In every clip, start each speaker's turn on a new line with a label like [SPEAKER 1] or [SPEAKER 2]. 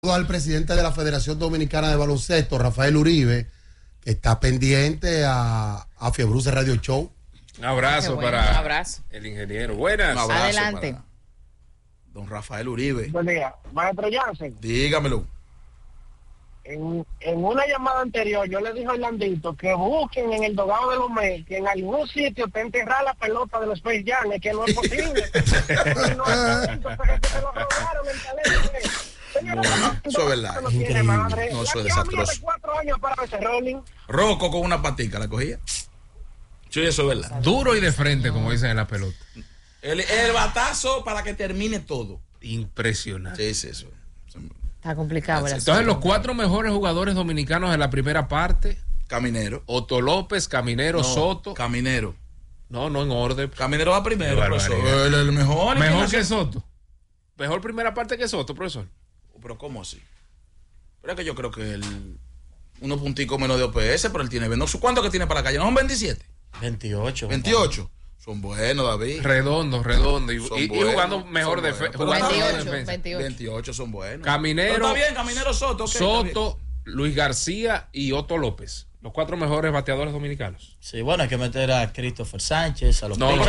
[SPEAKER 1] Al presidente de la Federación Dominicana de Baloncesto, Rafael Uribe, que está pendiente a Fiebruce Radio Show.
[SPEAKER 2] Un abrazo para el ingeniero. Buenas.
[SPEAKER 3] Adelante.
[SPEAKER 4] Don Rafael Uribe.
[SPEAKER 5] Buen día. Maestro Jansen.
[SPEAKER 4] Dígamelo.
[SPEAKER 5] En una llamada anterior yo le dije a Orlandito que busquen en el dogado de los Mets que en algún sitio te enterrar la pelota de los Space Jam, es que no es posible. No es talento, pero es que se lo robaron el talento.
[SPEAKER 4] No, eso es verdad.
[SPEAKER 5] No tiene madre.
[SPEAKER 4] No, eso es
[SPEAKER 5] Ya
[SPEAKER 4] desastroso.
[SPEAKER 5] hace 4 años para ese rolling.
[SPEAKER 4] Rocco con una patica la cogía. Sí, eso es verdad.
[SPEAKER 2] Duro y de frente, como dicen en la pelota.
[SPEAKER 4] El batazo para que termine todo.
[SPEAKER 2] Impresionante.
[SPEAKER 4] Sí, eso.
[SPEAKER 3] Está complicado.
[SPEAKER 2] Entonces, los 4 mejores jugadores dominicanos en la primera parte:
[SPEAKER 4] Caminero.
[SPEAKER 2] Otto López, Caminero, Soto.
[SPEAKER 4] Caminero.
[SPEAKER 2] No en orden.
[SPEAKER 4] Caminero va primero, profesor. El mejor.
[SPEAKER 2] Mejor que Soto. Mejor primera parte que Soto, profesor.
[SPEAKER 4] Pero ¿cómo así? Pero es que yo creo que unos punticos menos de OPS, pero él tiene. No sé cuánto que tiene para la calle. ¿No son 27?
[SPEAKER 6] 28.
[SPEAKER 4] 28. Son buenos, David.
[SPEAKER 2] Redondo. Y jugando mejor defensa.
[SPEAKER 4] 28 son buenos.
[SPEAKER 2] Caminero.
[SPEAKER 4] Pero está bien, Caminero Soto. Okay,
[SPEAKER 2] Soto, Luis García y Otto López. Los 4 mejores bateadores dominicanos.
[SPEAKER 6] Sí, bueno, hay que meter a Christopher Sánchez, a los
[SPEAKER 2] solamente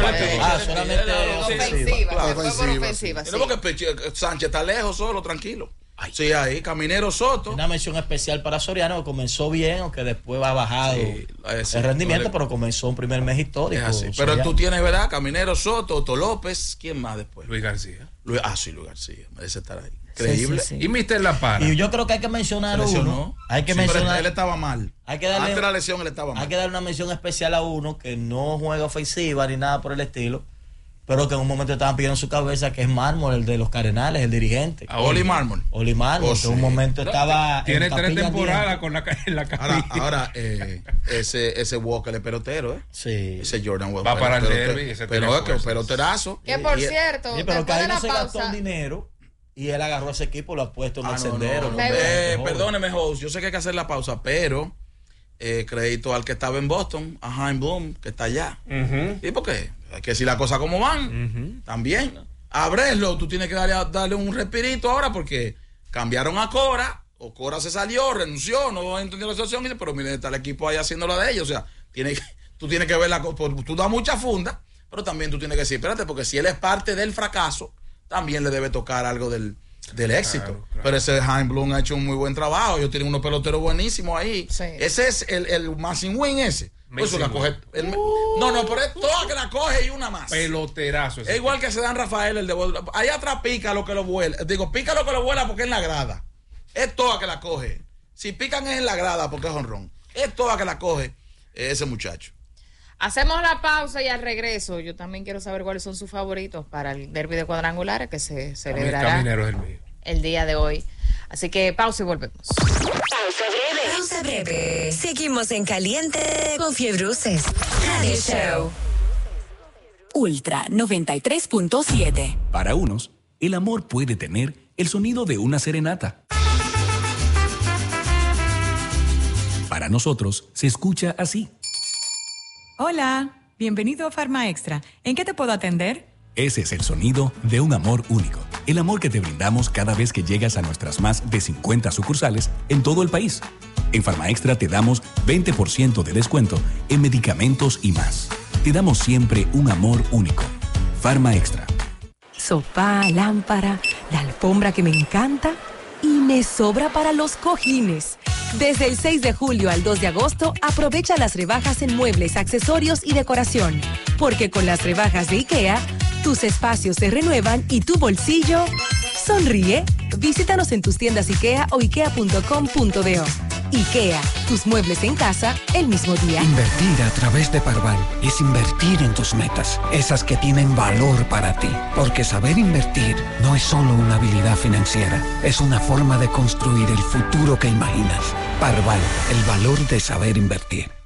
[SPEAKER 3] ofensiva.
[SPEAKER 4] No, porque Sánchez está lejos solo, tranquilo. Sí, ahí, Caminero Soto.
[SPEAKER 6] Una mención especial para Soriano, que comenzó bien, aunque después ha bajado el rendimiento, pero comenzó un primer mes histórico.
[SPEAKER 4] Pero tú tienes, ¿verdad? Caminero Soto, Otto López, ¿quién más después?
[SPEAKER 2] Luis García.
[SPEAKER 4] Luis García, merece estar ahí. Increíble.
[SPEAKER 6] Sí.
[SPEAKER 2] Y Mr. La Para.
[SPEAKER 6] Y yo creo que hay que mencionar uno. Hay que mencionar.
[SPEAKER 4] Pero él estaba mal.
[SPEAKER 6] Hay que darle,
[SPEAKER 4] antes de la lesión él estaba mal.
[SPEAKER 6] Hay que darle una mención especial a uno que no juega ofensiva ni nada por el estilo, pero que en un momento estaban pidiendo su cabeza, que es Mármol, el de los Cardenales, el dirigente.
[SPEAKER 4] Oli Mármol.
[SPEAKER 6] Oli Mármol, que en un momento estaba.
[SPEAKER 2] Tiene 3 temporadas en la cabina.
[SPEAKER 4] Ahora ese Walker es pelotero, ¿eh?
[SPEAKER 6] Sí.
[SPEAKER 4] Ese Jordan Walker.
[SPEAKER 2] Va para el derby.
[SPEAKER 4] Pero es que peloterazo.
[SPEAKER 3] Que por cierto,
[SPEAKER 6] sí, pero que ahí no se gastó
[SPEAKER 3] pausa,
[SPEAKER 6] un dinero. Y él agarró ese equipo, lo ha puesto en el sendero.
[SPEAKER 4] Perdóneme, host, yo sé que hay que hacer la pausa, pero crédito al que estaba en Boston, a Chaim Bloom, que está allá. ¿Y por qué? Hay que decir las cosas como van. También. A Breslow, tú tienes que darle un respirito ahora porque cambiaron a Cora, o Cora se salió, renunció, no entendió la situación, pero miren, está el equipo ahí haciendo la de ellos. O sea, tú tienes que ver la cosa, tú das mucha funda, pero también tú tienes que decir, espérate, porque si él es parte del fracaso, también le debe tocar algo del éxito. Claro. Pero ese Chaim Bloom ha hecho un muy buen trabajo. Ellos tienen unos peloteros buenísimos ahí. Sí. Ese es el Massing Win ese. Eso la coge. No, pero es toda que la coge y una más.
[SPEAKER 2] Peloterazo.
[SPEAKER 4] Es igual que se dan Rafael, el de ahí atrás pica lo que lo vuela. Digo, pica lo que lo vuela porque es en la grada. Es toda que la coge. Si pican es en la grada porque es honrón. Es toda que la coge ese muchacho.
[SPEAKER 3] Hacemos la pausa y al regreso yo también quiero saber cuáles son sus favoritos para el derbi de cuadrangulares que se celebrará el día de hoy. Así que pausa y volvemos.
[SPEAKER 7] Pausa breve. Seguimos en Caliente con Fiebruces Radio Show.
[SPEAKER 8] Ultra 93.7.
[SPEAKER 9] Para unos, el amor puede tener el sonido de una serenata. Para nosotros, se escucha así.
[SPEAKER 8] Hola, bienvenido a Farma Extra. ¿En qué te puedo atender?
[SPEAKER 9] Ese es el sonido de un amor único. El amor que te brindamos cada vez que llegas a nuestras más de 50 sucursales en todo el país. En Farma Extra te damos 20% de descuento en medicamentos y más. Te damos siempre un amor único. Farma Extra.
[SPEAKER 8] Sofá, lámpara, la alfombra que me encanta y me sobra para los cojines. Desde el 6 de julio al 2 de agosto, aprovecha las rebajas en muebles, accesorios y decoración. Porque con las rebajas de IKEA, tus espacios se renuevan y tu bolsillo sonríe. Visítanos en tus tiendas IKEA o ikea.com.do. IKEA, tus muebles en casa el mismo día.
[SPEAKER 10] Invertir a través de Parval es invertir en tus metas, esas que tienen valor para ti. Porque saber invertir no es solo una habilidad financiera, es una forma de construir el futuro que imaginas. Parval, el valor de saber invertir.